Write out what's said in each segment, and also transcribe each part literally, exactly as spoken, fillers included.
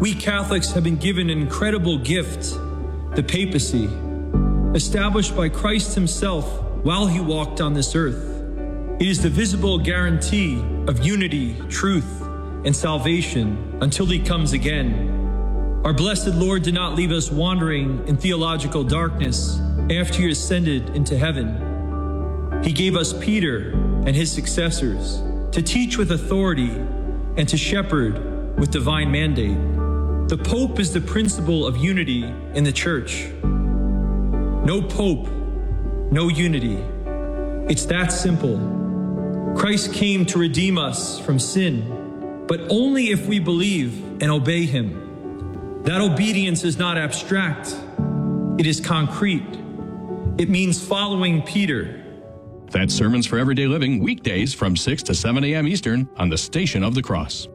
We Catholics have been given an incredible gift, the papacy, established by Christ himself while he walked on this earth. It is the visible guarantee of unity, truth, and salvation until he comes again. Our blessed Lord did not leave us wandering in theological darkness after he ascended into heaven. He gave us Peter and his successors to teach with authority and to shepherd with divine mandate. The Pope is the principle of unity in the Church. No Pope, no unity. It's that simple. Christ came to redeem us from sin, but only if we believe and obey him. That obedience is not abstract. It is concrete. It means following Peter. That's Sermons for Everyday Living, weekdays from six to seven a.m. Eastern on the Station of the Cross.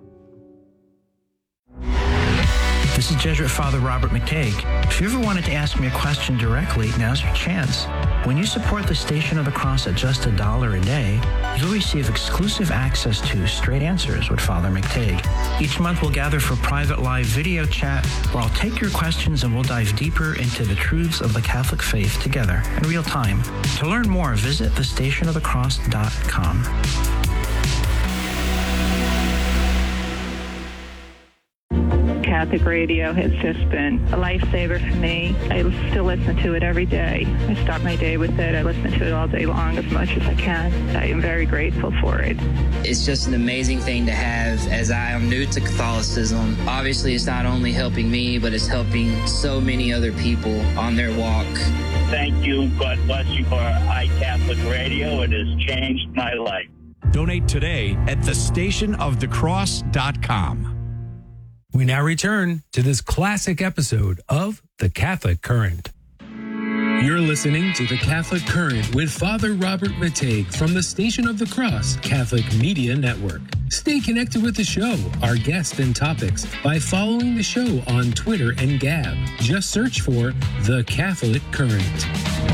This is Jesuit Father Robert McTague. If you ever wanted to ask me a question directly, now's your chance. When you support the Station of the Cross at just a dollar a day, you'll receive exclusive access to Straight Answers with Father McTague. Each month we'll gather for private live video chat where I'll take your questions and we'll dive deeper into the truths of the Catholic faith together in real time. To learn more, visit the station of the cross dot com. Catholic radio has just been a lifesaver for me. I still listen to it every day. I start my day with it. I listen to it all day long as much as I can. I am very grateful for it. It's just an amazing thing to have as I am new to Catholicism. Obviously, it's not only helping me, but it's helping so many other people on their walk. Thank you. God bless you for iCatholic Radio. It has changed my life. Donate today at the station of the cross dot com. We now return to this classic episode of The Catholic Current. You're listening to The Catholic Current with Father Robert McTague from the Station of the Cross Catholic Media Network. Stay connected with the show, our guests and topics by following the show on Twitter and Gab. Just search for The Catholic Current.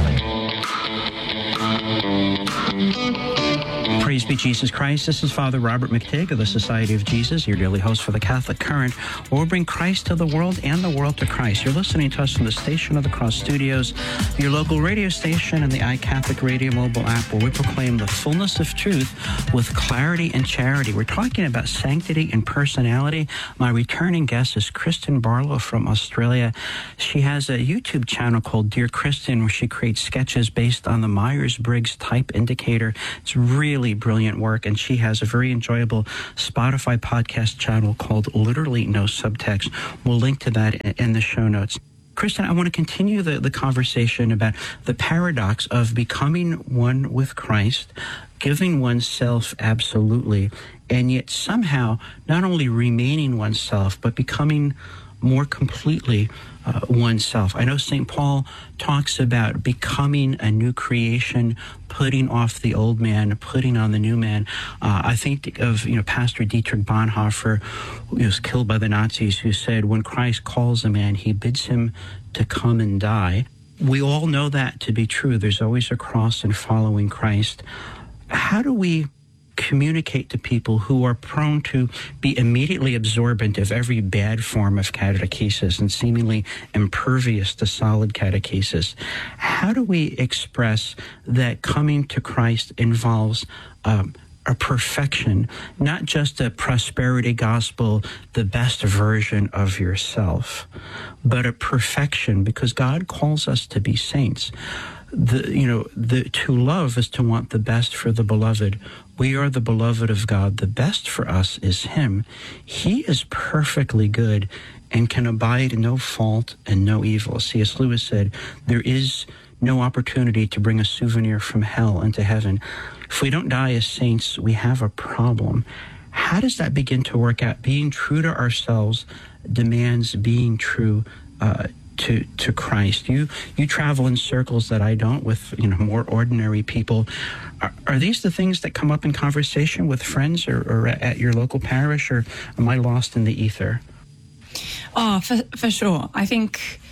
Praise be Jesus Christ. This is Father Robert McTague of the Society of Jesus, your daily host for the Catholic Current, where we'll bring Christ to the world and the world to Christ. You're listening to us from the Station of the Cross Studios, your local radio station, and the iCatholic Radio mobile app, where we proclaim the fullness of truth with clarity and charity. We're talking about sanctity and personality. My returning guest is Kristen Barlow from Australia. She has a YouTube channel called Dear Kristen, where she creates sketches based on the Myers-Briggs Type Indicator. It's really brilliant work, and she has a very enjoyable Spotify podcast channel called Literally No Subtext. We'll link to that in the show notes. Kristen, I want to continue the, the conversation about the paradox of becoming one with Christ, giving oneself absolutely, and yet somehow not only remaining oneself, but becoming more completely uh, oneself. I know Saint Paul talks about becoming a new creation, putting off the old man, putting on the new man. Uh, I think of, you know, Pastor Dietrich Bonhoeffer, who was killed by the Nazis, who said, when Christ calls a man, he bids him to come and die. We all know that to be true. There's always a cross in following Christ. How do we communicate to people who are prone to be immediately absorbent of every bad form of catechesis and seemingly impervious to solid catechesis? How do we express that coming to Christ involves um, a perfection, not just a prosperity gospel, the best version of yourself, but a perfection, because God calls us to be saints. The, you know, the, to love is to want the best for the beloved. We are the beloved of God. The best for us is Him. He is perfectly good and can abide no fault and no evil. C S Lewis said, there is no opportunity to bring a souvenir from hell into heaven. If we don't die as saints, we have a problem. How does that begin to work out? Being true to ourselves demands being true uh, to to Christ. You you travel in circles that I don't, with, you know, more ordinary people. Are, are these the things that come up in conversation with friends or, or at your local parish, or am I lost in the ether? Oh, for, for sure. I think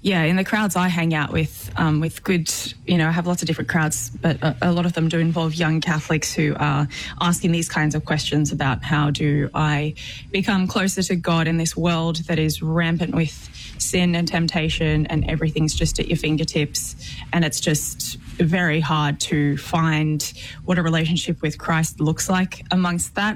Yeah, in the crowds I hang out with, um, with good, you know, I have lots of different crowds, but a, a lot of them do involve young Catholics who are asking these kinds of questions about how do I become closer to God in this world that is rampant with sin and temptation and everything's just at your fingertips. And it's just very hard to find what a relationship with Christ looks like amongst that.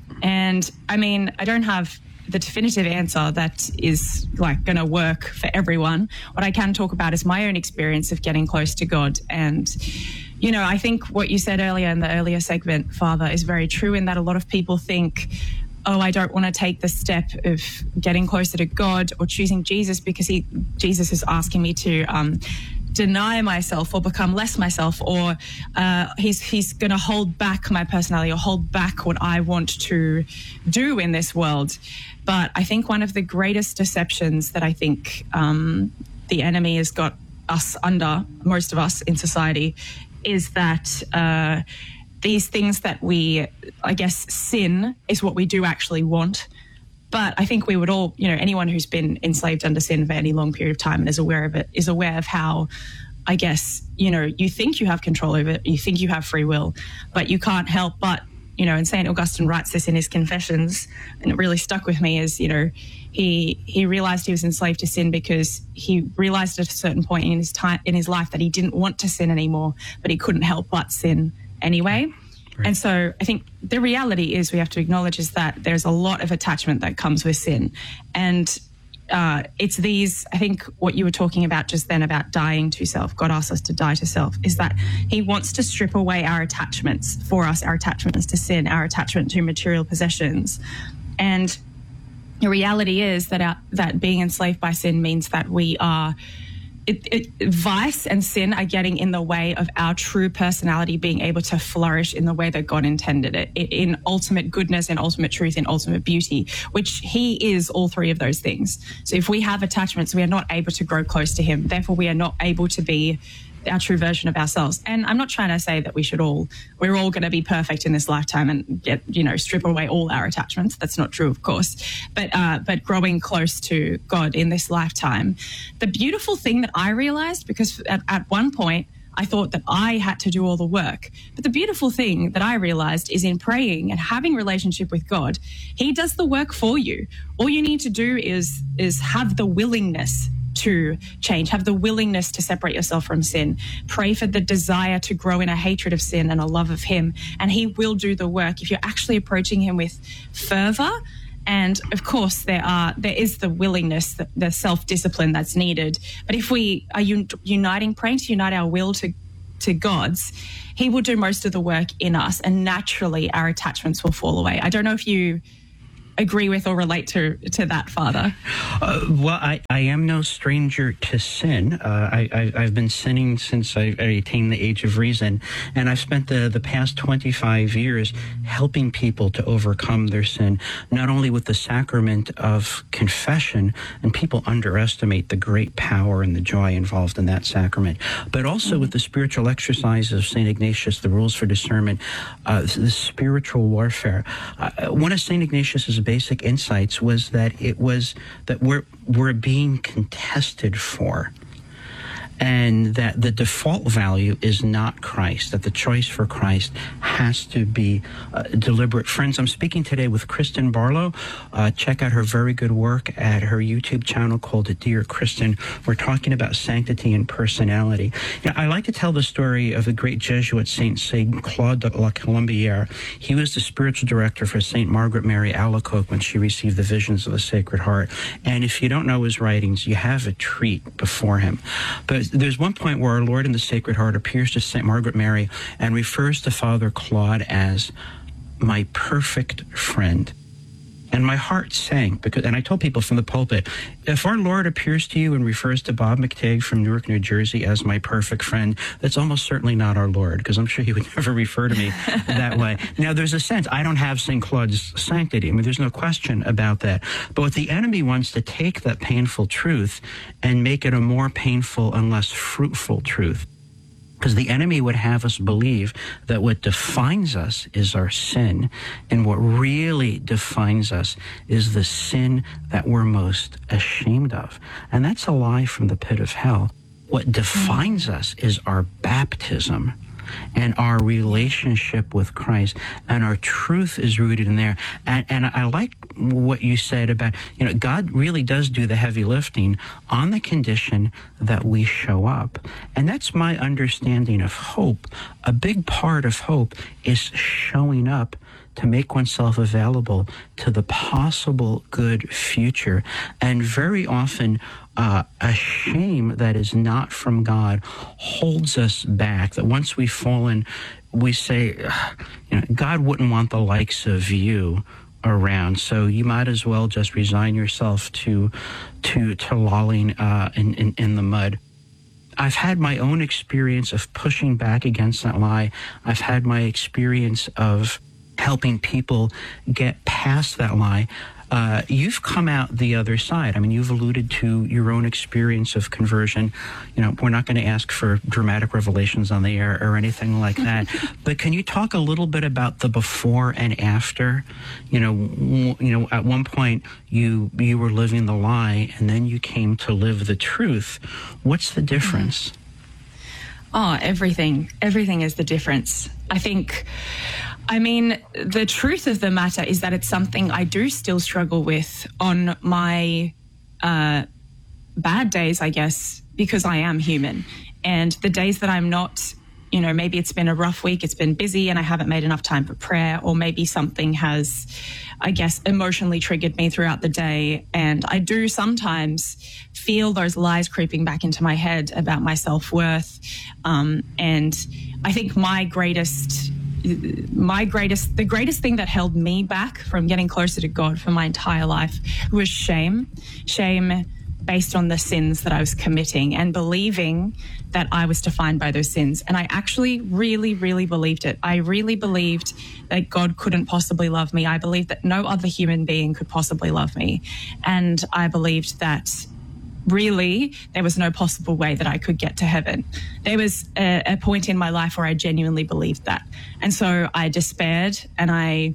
And I mean, I don't have the definitive answer that is like going to work for everyone. What I can talk about is my own experience of getting close to God. And, you know, I think what you said earlier in the earlier segment, Father, is very true in that a lot of people think, oh, I don't want to take the step of getting closer to God or choosing Jesus because he, Jesus is asking me to um, deny myself or become less myself, or uh, he's he's going to hold back my personality or hold back what I want to do in this world. But I think one of the greatest deceptions that I think um, the enemy has got us under, most of us in society, is that uh, these things that we, I guess, sin is what we do actually want. But I think we would all, you know, anyone who's been enslaved under sin for any long period of time and is aware of it, is aware of how, I guess, you know, you think you have control over it, you think you have free will, but you can't help but, you know, and Saint Augustine writes this in his Confessions, and it really stuck with me, is, you know, he he realized he was enslaved to sin because he realized at a certain point in his time in his life that he didn't want to sin anymore, but he couldn't help but sin anyway. Right. And so I think the reality is we have to acknowledge is that there's a lot of attachment that comes with sin. And uh, it's these, I think what you were talking about just then about dying to self, God asks us to die to self, is that he wants to strip away our attachments for us, our attachments to sin, our attachment to material possessions. And the reality is that our, that being enslaved by sin means that we are It, it, vice and sin are getting in the way of our true personality being able to flourish in the way that God intended it, in ultimate goodness, in ultimate truth, in ultimate beauty, which he is all three of those things. So if we have attachments, we are not able to grow close to him. Therefore, we are not able to be our true version of ourselves. And I'm not trying to say that we should all, we're all going to be perfect in this lifetime and get, you know, strip away all our attachments. That's not true, of course. But, uh, but growing close to God in this lifetime. The beautiful thing that I realized, because at, at one point I thought that I had to do all the work. But the beautiful thing that I realized is in praying and having a relationship with God, he does the work for you. All you need to do is, is have the willingness to change, have the willingness to separate yourself from sin, pray for the desire to grow in a hatred of sin and a love of him, and he will do the work if you're actually approaching him with fervor. And of course, there are there is the willingness, the, the self-discipline that's needed. But if we are un- uniting, praying to unite our will to to God's, he will do most of the work in us, and naturally our attachments will fall away. I don't know if you agree with or relate to to that, Father. Uh, well, I, I am no stranger to sin. Uh, I, I, I've been sinning since I, I attained the age of reason, and I've spent the, the past twenty-five years helping people to overcome their sin, not only with the sacrament of confession, and people underestimate the great power and the joy involved in that sacrament, but also mm-hmm. with the spiritual exercises of Saint Ignatius, the rules for discernment, uh, the spiritual warfare. Uh, one of Saint Ignatius's basic insights was that it was that we're we're being contested for, and that the default value is not Christ, that the choice for Christ has to be uh, deliberate. Friends, I'm speaking today with Kristen Barlow. Uh, check out her very good work at her YouTube channel called Dear Kristen. We're talking about sanctity and personality. You know, I like to tell the story of the great Jesuit Saint Saint Claude de la Colombière. He was the spiritual director for Saint Margaret Mary Alacoque when she received the visions of the Sacred Heart. And if you don't know his writings, you have a treat before him. But there's one point where our Lord in the Sacred Heart appears to Saint Margaret Mary and refers to Father Claude as my perfect friend. And my heart sank, because, and I told people from the pulpit, if our Lord appears to you and refers to Bob McTague from Newark, New Jersey as my perfect friend, that's almost certainly not our Lord, because I'm sure he would never refer to me that way. Now, there's a sense, I don't have Saint Claude's sanctity. I mean, there's no question about that. But what the enemy wants to take that painful truth and make it a more painful and less fruitful truth. Because the enemy would have us believe that what defines us is our sin, and what really defines us is the sin that we're most ashamed of. And that's a lie from the pit of hell. What defines us is our baptism and our relationship with Christ, and our truth is rooted in there. And, and I like what you said about, you know, God really does do the heavy lifting on the condition that we show up. And that's my understanding of hope. A big part of hope is showing up to make oneself available to the possible good future. And very often, uh, a shame that is not from God holds us back. That once we've fallen, we say, you know, God wouldn't want the likes of you around, so you might as well just resign yourself to to to lolling uh, in, in in the mud. I've had my own experience of pushing back against that lie. I've had my experience of helping people get past that lie. Uh, you've come out the other side. I mean, you've alluded to your own experience of conversion. You know, we're not going to ask for dramatic revelations on the air or anything like that. But can you talk a little bit about the before and after? You know, w- you know, at one point you you were living the lie, and then you came to live the truth. What's the difference? Oh, everything. Everything is the difference. I think. I mean, the truth of the matter is that it's something I do still struggle with on my uh, bad days, I guess, because I am human. And the days that I'm not, you know, maybe it's been a rough week, it's been busy and I haven't made enough time for prayer, or maybe something has, I guess, emotionally triggered me throughout the day. And I do sometimes feel those lies creeping back into my head about my self-worth. Um, and I think my greatest... My greatest, the greatest thing that held me back from getting closer to God for my entire life was shame. Shame based on the sins that I was committing and believing that I was defined by those sins. And I actually really, really believed it. I really believed that God couldn't possibly love me. I believed that no other human being could possibly love me. And I believed that really, there was no possible way that I could get to heaven. There was a, a point in my life where I genuinely believed that. And so I despaired and I,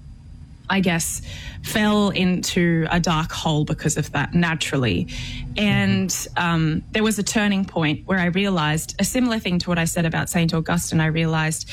I guess, fell into a dark hole because of that naturally. And um, there was a turning point where I realized a similar thing to what I said about Saint Augustine. I realized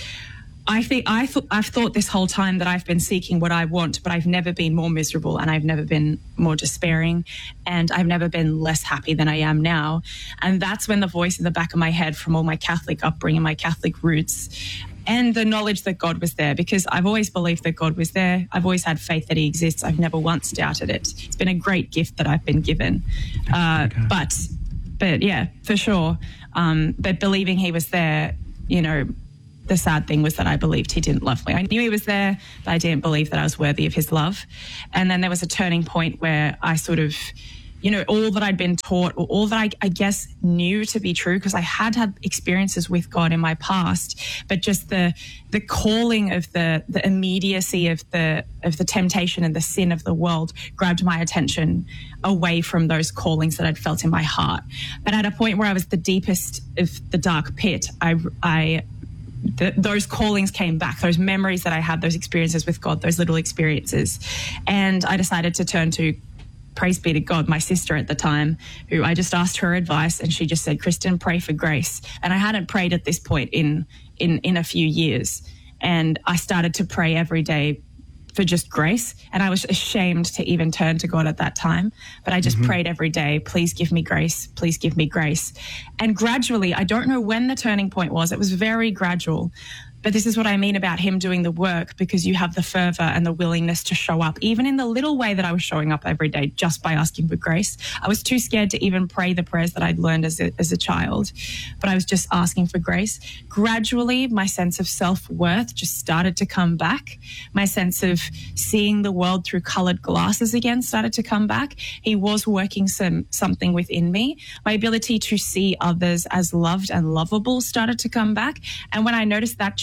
I think I th- I've thought this whole time that I've been seeking what I want, but I've never been more miserable and I've never been more despairing and I've never been less happy than I am now. And that's when the voice in the back of my head from all my Catholic upbringing, my Catholic roots, and the knowledge that God was there, because I've always believed that God was there. I've always had faith that he exists. I've never once doubted it. It's been a great gift that I've been given. Uh, but, but yeah, for sure. Um, but believing he was there, you know, the sad thing was that I believed he didn't love me. I knew he was there, but I didn't believe that I was worthy of his love. And then there was a turning point where I sort of, you know, all that I'd been taught, or all that I, I guess knew to be true, because I had had experiences with God in my past, but just the the calling of the the immediacy of the of the temptation and the sin of the world grabbed my attention away from those callings that I'd felt in my heart. But at a point where I was the deepest of the dark pit, I I The, those callings came back, those memories that I had, those experiences with God, those little experiences. And I decided to turn to, praise be to God, my sister at the time, who I just asked her advice, and she just said, Kristen, pray for grace. And I hadn't prayed at this point in, in, in a few years. And I started to pray every day for just grace. And I was ashamed to even turn to God at that time. But I just mm-hmm. prayed every day, please give me grace, please give me grace. And gradually, I don't know when the turning point was. It was very gradual. But this is what I mean about him doing the work, because you have the fervor and the willingness to show up, even in the little way that I was showing up every day, just by asking for grace. I was too scared to even pray the prayers that I'd learned as a, as a child, but I was just asking for grace. Gradually, my sense of self-worth just started to come back. My sense of seeing the world through colored glasses again started to come back. He was working some something within me. My ability to see others as loved and lovable started to come back. And when I noticed that change,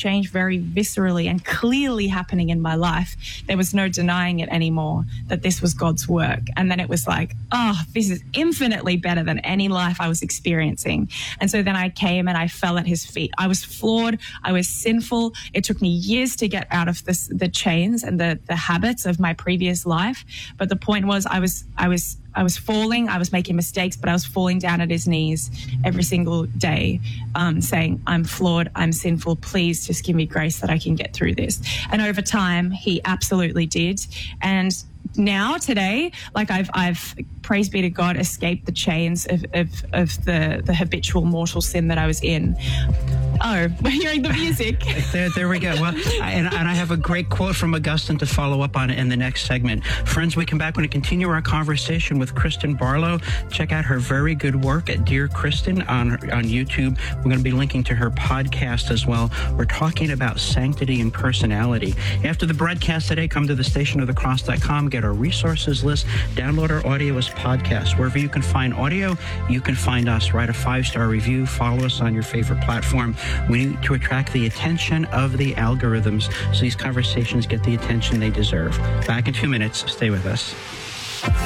change very viscerally and clearly happening in my life. There was no denying it anymore, that this was God's work. And then it was like, oh, this is infinitely better than any life I was experiencing. And so then I came and I fell at his feet. I was flawed. I was sinful. It took me years to get out of this, the chains and the, the habits of my previous life. But the point was I was, I was, I was falling, I was making mistakes, but I was falling down at his knees every single day, um, saying, I'm flawed, I'm sinful, please just give me grace that I can get through this. And over time, he absolutely did. And now, today, like I've, I've, praise be to God, escaped the chains of, of, of the, the habitual mortal sin that I was in. Oh, we're hearing the music. there, there we go. Well, I, and, and I have a great quote from Augustine to follow up on it in the next segment. Friends, we come back when we continue our conversation with Kristen Barlow. Check out her very good work at Dear Kristen on, on YouTube. We're going to be linking to her podcast as well. We're talking about sanctity and personality. After the broadcast today, come to the station of the cross dot com, get our resources list, download our audio as podcast. Wherever you can find audio, you can find us. Write a five-star review. Follow us on your favorite platform. We need to attract the attention of the algorithms so these conversations get the attention they deserve. Back in two minutes. Stay with us.